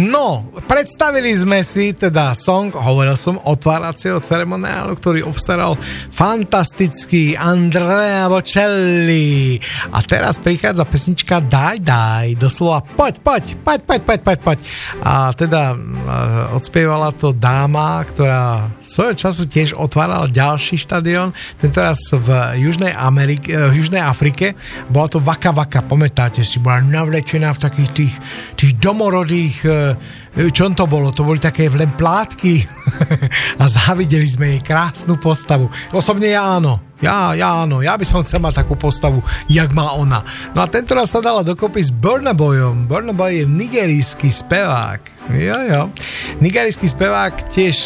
No, predstavili sme si teda song, hovoril som, otváracieho ceremoniálu, ktorý obstaral fantastický Andrea Bocelli. A teraz prichádza pesnička Daj, doslova poď. A teda odspievala to dáma, ktorá svojho času tiež otvárala ďalší štadión, tentoraz v Južnej Afrike. Bola to Waka Waka, pamätáte si, bola navlečená v takých tých domorodých, čo to bolo? To boli také len plátky a závideli sme jej krásnu postavu. Osobne ja áno. Ja by som chcel mať takú postavu, jak má ona. No a tentoraz sa dala dokopy s Burna Boyom. Burna Boy je nigerijský spevák. Jo. Nigerijský spevák tiež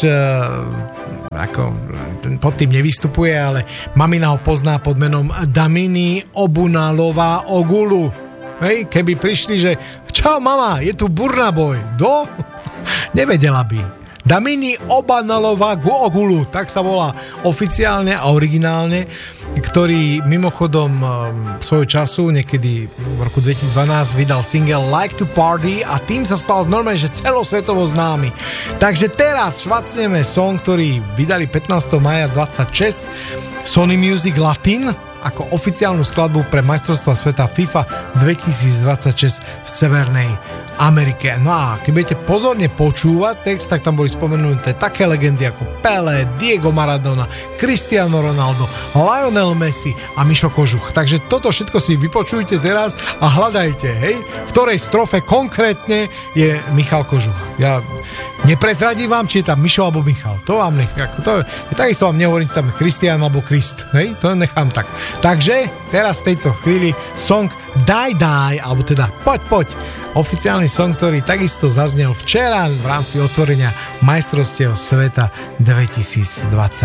pod tým nevystupuje, ale mamina ho pozná pod menom Damini Obunalová Ogulu. Hej, keby prišli, že čau mama, je tu Burna Boy. Nevedela by. Damini Obanalová Ogulu, tak sa volá oficiálne a originálne, ktorý mimochodom svojho času, niekedy v roku 2012 vydal single Like to Party a tým sa stal normálne, že celosvetovo známy. Takže teraz švacneme song, ktorý vydali 15. maja 26 Sony Music Latin ako oficiálnu skladbu pre majstrovstvá sveta FIFA 2026 v Severnej Amerike. No a keď budete pozorne počúvať text, tak tam boli spomenuté také legendy ako Pelé, Diego Maradona, Cristiano Ronaldo, Lionel Messi a Mišo Kožuch. Takže toto všetko si vypočujte teraz a hľadajte, hej, v ktorej strofe konkrétne je Michal Kožuch. Ja neprezradím vám, či je tam Mišo alebo Michal. To vám takisto vám nehovorím, tam Kristián alebo Krist. Hej, to nechám tak. Takže teraz v tejto chvíli song Daj, alebo teda poď. Oficiálny song, ktorý takisto zaznel včera v rámci otvorenia majstrovstiev sveta 2026.